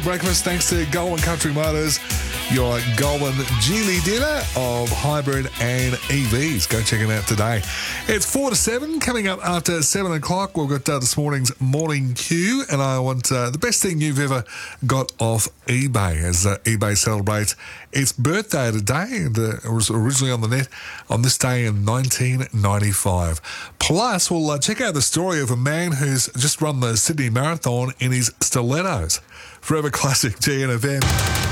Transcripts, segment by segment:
Breakfast thanks to Goulburn Country Motors, your Goulburn Geely dealer of hybrid and EVs. Go check it out today. It's 4 to 7. Coming up after 7 o'clock, we've got this morning's Morning Queue, and I want the best thing you've ever got off eBay as eBay celebrates its birthday today. It was originally on the net on this day in 1995. Plus, we'll check out the story of a man who's just run the Sydney Marathon in his stilettos. Forever Classic GNFM.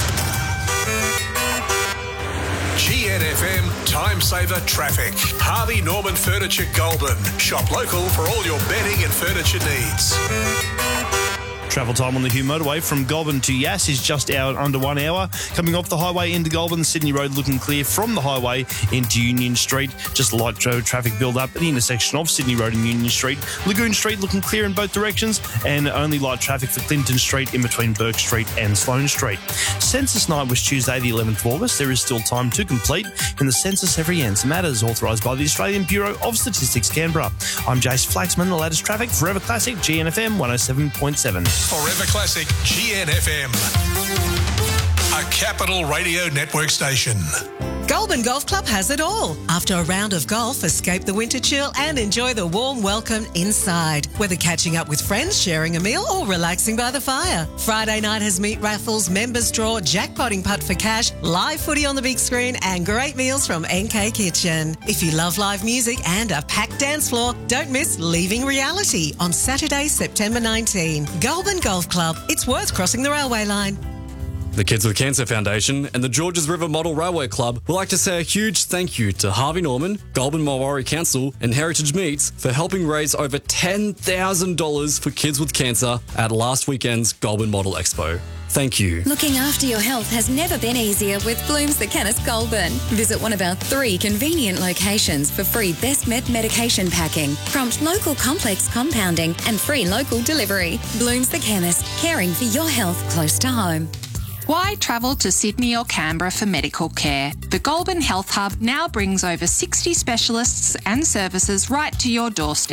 GNFM Time Saver Traffic. Harvey Norman Furniture Goulburn. Shop local for all your bedding and furniture needs. Travel time on the Hugh Motorway from Goulburn to Yass is just under 1 hour. Coming off the highway into Goulburn, Sydney Road looking clear from the highway into Union Street. Just light traffic build up at the intersection of Sydney Road and Union Street. Lagoon Street looking clear in both directions, and only light traffic for Clinton Street in between Burke Street and Sloane Street. Census night was Tuesday the 11th of August. There is still time to complete in the Census Every Answer Matters, authorised by the Australian Bureau of Statistics, Canberra. I'm Jace Flaxman, the latest traffic, Forever Classic, GNFM 107.7. Forever Classic GNFM, a Capital Radio Network station. Goulburn Golf Club has it all. After a round of golf, escape the winter chill and enjoy the warm welcome inside. Whether catching up with friends, sharing a meal or relaxing by the fire. Friday night has meat raffles, members draw, jackpotting putt for cash, live footy on the big screen and great meals from NK Kitchen. If you love live music and a packed dance floor, don't miss Leaving Reality on Saturday, September 19. Goulburn Golf Club. It's worth crossing the railway line. The Kids with Cancer Foundation and the Georges River Model Railway Club would like to say a huge thank you to Harvey Norman, Goulburn Mulwaree Council and Heritage Meats for helping raise over $10,000 for kids with cancer at last weekend's Goulburn Model Expo. Thank you. Looking after your health has never been easier with Blooms the Chemist Goulburn. Visit one of our 3 convenient locations for free Best Met medication packing, prompt local complex compounding and free local delivery. Blooms the Chemist, caring for your health close to home. Why travel to Sydney or Canberra for medical care? The Goulburn Health Hub now brings over 60 specialists and services right to your doorstep.